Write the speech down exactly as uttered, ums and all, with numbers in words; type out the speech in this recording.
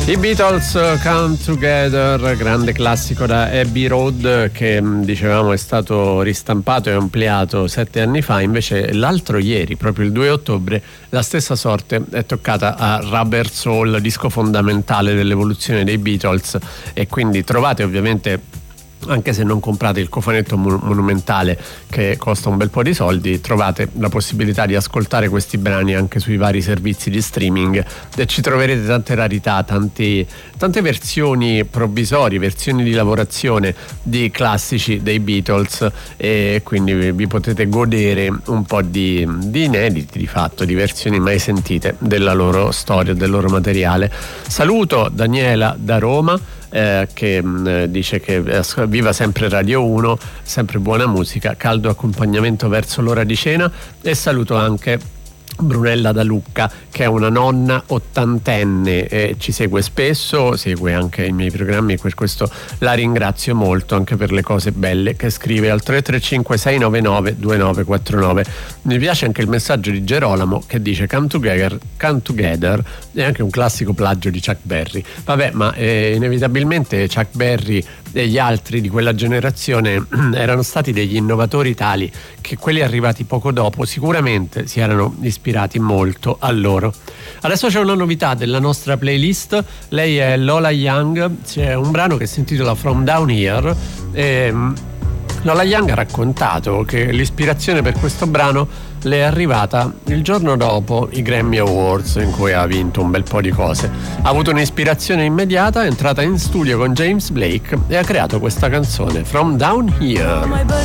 I Beatles, Come Together, grande classico da Abbey Road che dicevamo è stato ristampato e ampliato sette anni fa. Invece l'altro ieri, proprio il due ottobre, la stessa sorte è toccata a Rubber Soul, disco fondamentale dell'evoluzione dei Beatles, e quindi trovate ovviamente, anche se non comprate il cofanetto monumentale che costa un bel po' di soldi, trovate la possibilità di ascoltare questi brani anche sui vari servizi di streaming, e ci troverete tante rarità, tanti, tante versioni provvisorie, versioni di lavorazione di classici dei Beatles, e quindi vi, vi potete godere un po' di, di inediti, di fatto, di versioni mai sentite della loro storia, del loro materiale. Saluto Daniela da Roma, Eh, che mh, dice che eh, viva sempre Radio uno, sempre buona musica, caldo accompagnamento verso l'ora di cena. E saluto anche Brunella da Lucca, che è una nonna ottantenne e ci segue spesso, segue anche i miei programmi, per questo la ringrazio molto, anche per le cose belle che scrive al tre tre cinque sei nove nove due nove quattro nove. Mi piace anche il messaggio di Gerolamo che dice Come Together, Come Together è anche un classico plagio di Chuck Berry. Vabbè, ma eh, inevitabilmente Chuck Berry e gli altri di quella generazione erano stati degli innovatori tali che quelli arrivati poco dopo sicuramente si erano ispirati molto a loro. Adesso c'è una novità della nostra playlist, lei è Lola Young, c'è un brano che si intitola From Down Here e Lola Young ha raccontato che l'ispirazione per questo brano le è arrivata il giorno dopo i Grammy Awards, in cui ha vinto un bel po' di cose. Ha avuto un'ispirazione immediata, è entrata in studio con James Blake e ha creato questa canzone From Down Here.